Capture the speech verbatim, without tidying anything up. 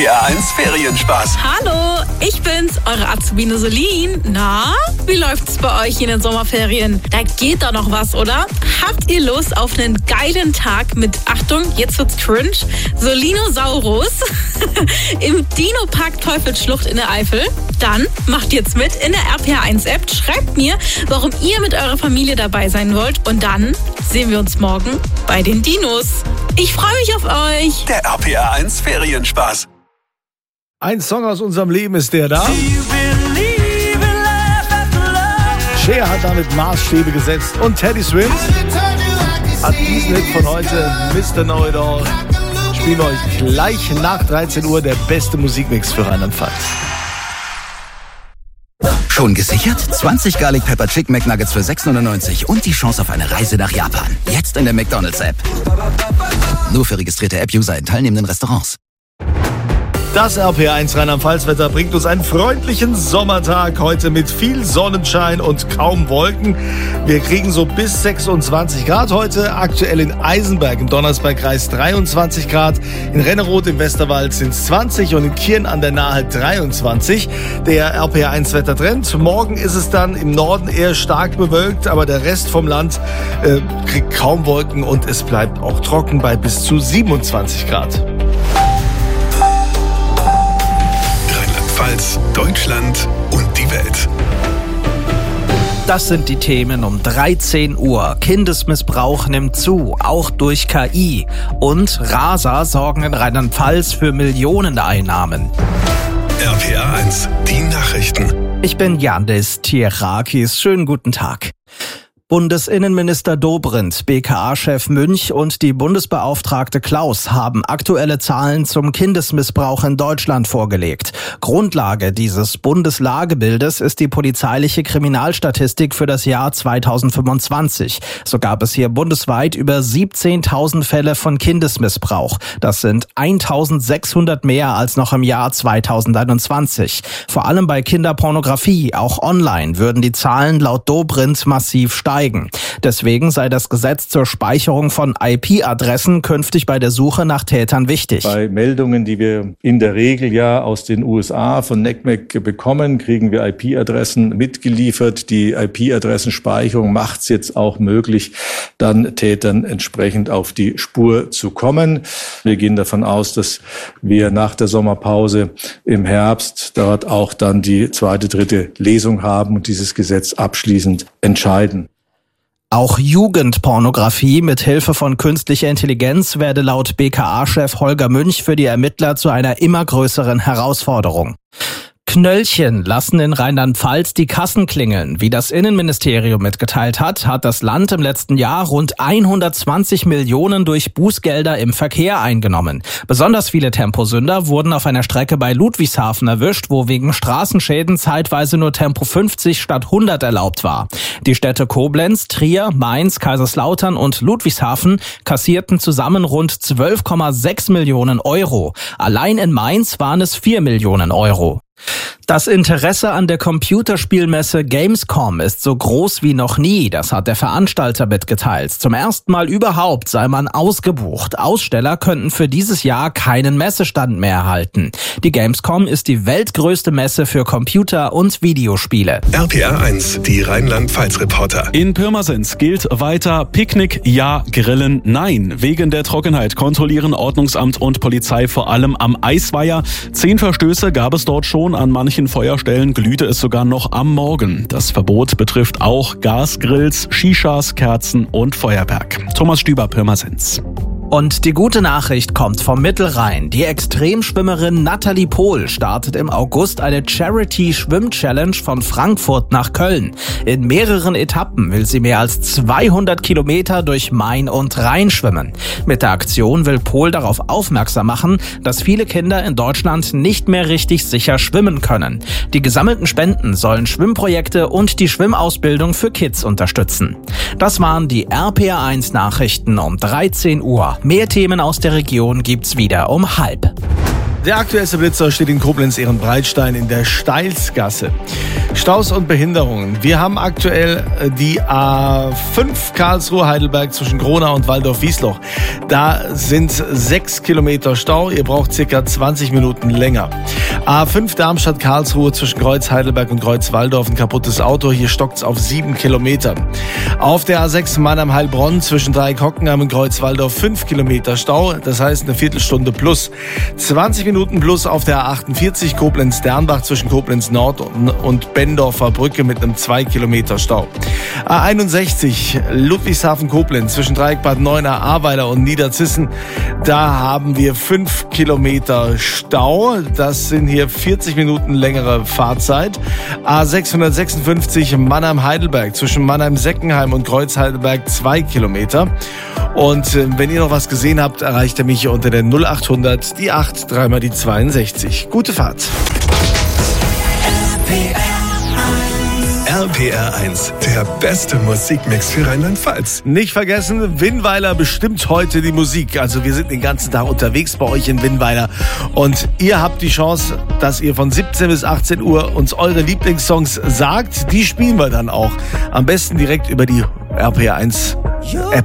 P R eins Ferienspaß. Hallo, ich bin's, eure Azubine Solin. Na, wie läuft's bei euch in den Sommerferien? Da geht doch noch was, oder? Habt ihr Lust auf einen geilen Tag mit, Achtung, jetzt wird's cringe, Solinosaurus im Dino-Park Teufelsschlucht in der Eifel? Dann macht jetzt mit in der R P R eins App, schreibt mir, warum ihr mit eurer Familie dabei sein wollt und dann sehen wir uns morgen bei den Dinos. Ich freue mich auf euch. Der R P R eins Ferienspaß. Ein Song aus unserem Leben ist der da. Cher hat damit Maßstäbe gesetzt und Teddy Swims hat diesen Hit von heute, Mister Know-It-All. Spielen wir euch gleich nach dreizehn Uhr der beste Musikmix für Rheinland-Pfalz. Schon gesichert? zwanzig Garlic Pepper Chicken McNuggets für sechs neunundneunzig und die Chance auf eine Reise nach Japan. Jetzt in der McDonald's-App. Nur für registrierte App-User in teilnehmenden Restaurants. Das R P R eins Rheinland-Pfalz-Wetter bringt uns einen freundlichen Sommertag heute mit viel Sonnenschein und kaum Wolken. Wir kriegen so bis sechsundzwanzig Grad heute. Aktuell in Eisenberg im Donnersbergkreis dreiundzwanzig Grad. In Renneroth im Westerwald sind es zwanzig und in Kirn an der Nahe dreiundzwanzig. Der R P R eins Wettertrend. Morgen ist es dann im Norden eher stark bewölkt, aber der Rest vom Land äh, kriegt kaum Wolken und es bleibt auch trocken bei bis zu siebenundzwanzig Grad. Deutschland und die Welt. Das sind die Themen um dreizehn Uhr. Kindesmissbrauch nimmt zu, auch durch K I. Und Raser sorgen in Rheinland-Pfalz für Millioneneinnahmen. R P R eins, die Nachrichten. Ich bin Yandis Tierakis. Schönen guten Tag. Bundesinnenminister Dobrindt, B K A-Chef Münch und die Bundesbeauftragte Klaus haben aktuelle Zahlen zum Kindesmissbrauch in Deutschland vorgelegt. Grundlage dieses Bundeslagebildes ist die polizeiliche Kriminalstatistik für das Jahr zweitausendfünfundzwanzig. So gab es hier bundesweit über siebzehntausend Fälle von Kindesmissbrauch. Das sind eintausendsechshundert mehr als noch im Jahr zweitausendeinundzwanzig. Vor allem bei Kinderpornografie, auch online, würden die Zahlen laut Dobrindt massiv steigen. Deswegen sei das Gesetz zur Speicherung von I P-Adressen künftig bei der Suche nach Tätern wichtig. Bei Meldungen, die wir in der Regel ja aus den U S A von N C M E C bekommen, kriegen wir I P-Adressen mitgeliefert. Die I P-Adressenspeicherung macht es jetzt auch möglich, dann Tätern entsprechend auf die Spur zu kommen. Wir gehen davon aus, dass wir nach der Sommerpause im Herbst dort auch dann die zweite, dritte Lesung haben und dieses Gesetz abschließend entscheiden. Auch Jugendpornografie mit Hilfe von künstlicher Intelligenz werde laut B K A-Chef Holger Münch für die Ermittler zu einer immer größeren Herausforderung. Knöllchen lassen in Rheinland-Pfalz die Kassen klingeln. Wie das Innenministerium mitgeteilt hat, hat das Land im letzten Jahr rund hundertzwanzig Millionen durch Bußgelder im Verkehr eingenommen. Besonders viele Temposünder wurden auf einer Strecke bei Ludwigshafen erwischt, wo wegen Straßenschäden zeitweise nur Tempo fünfzig statt hundert erlaubt war. Die Städte Koblenz, Trier, Mainz, Kaiserslautern und Ludwigshafen kassierten zusammen rund zwölf Komma sechs Millionen Euro. Allein in Mainz waren es vier Millionen Euro. Das Interesse an der Computerspielmesse Gamescom ist so groß wie noch nie, das hat der Veranstalter mitgeteilt. Zum ersten Mal überhaupt sei man ausgebucht. Aussteller könnten für dieses Jahr keinen Messestand mehr erhalten. Die Gamescom ist die weltgrößte Messe für Computer- und Videospiele. R P R eins, die Rheinland-Pfalz-Reporter. In Pirmasens gilt weiter Picknick ja, Grillen nein. Wegen der Trockenheit kontrollieren Ordnungsamt und Polizei vor allem am Eisweiher. Zehn Verstöße gab es dort schon. An manchen Feuerstellen glühte es sogar noch am Morgen. Das Verbot betrifft auch Gasgrills, Shishas, Kerzen und Feuerwerk. Thomas Stüber, Pirmasens. Und die gute Nachricht kommt vom Mittelrhein. Die Extremschwimmerin Nathalie Pohl startet im August eine Charity-Schwimm-Challenge von Frankfurt nach Köln. In mehreren Etappen will sie mehr als zweihundert Kilometer durch Main und Rhein schwimmen. Mit der Aktion will Pohl darauf aufmerksam machen, dass viele Kinder in Deutschland nicht mehr richtig sicher schwimmen können. Die gesammelten Spenden sollen Schwimmprojekte und die Schwimmausbildung für Kids unterstützen. Das waren die R P R eins Nachrichten um dreizehn Uhr. Mehr Themen aus der Region gibt's wieder um halb. Der aktuellste Blitzer steht in Koblenz-Ehrenbreitstein in der Steilsgasse. Staus und Behinderungen. Wir haben aktuell die A fünf Karlsruhe-Heidelberg zwischen Gronau und Waldorf-Wiesloch. Da sind sechs Kilometer Stau. Ihr braucht circa zwanzig Minuten länger. A fünf Darmstadt-Karlsruhe zwischen Kreuz-Heidelberg und Kreuz-Waldorf. Ein kaputtes Auto. Hier stockt's auf sieben Kilometer. Auf der A sechs Mannheim-Heilbronn zwischen Dreieck-Hockenheim und Kreuz-Waldorf fünf Kilometer Stau. Das heißt eine Viertelstunde plus. zwanzig Minuten plus auf der A achtundvierzig Koblenz-Dernbach zwischen Koblenz-Nord und Bendorfer Brücke mit einem zwei Kilometer Stau. A einundsechzig Ludwigshafen-Koblenz zwischen Dreieck Bad Neuenahr, Ahrweiler und Niederzissen. Da haben wir fünf Kilometer Stau. Das sind hier vierzig Minuten längere Fahrzeit. A sechshundertsechsundfünfzig Mannheim-Heidelberg zwischen Mannheim-Seckenheim und Kreuz-Heidelberg zwei Kilometer. Und äh, wenn ihr noch was gesehen habt, erreicht ihr mich hier unter der null achthundert, die acht, dreimal die zweiundsechzig. Gute Fahrt. R P R eins, der beste Musikmix für Rheinland-Pfalz. Nicht vergessen, Winnweiler bestimmt heute die Musik. Also wir sind den ganzen Tag unterwegs bei euch in Winnweiler. Und ihr habt die Chance, dass ihr von siebzehn bis achtzehn Uhr uns eure Lieblingssongs sagt. Die spielen wir dann auch. Am besten direkt über die R P R eins App.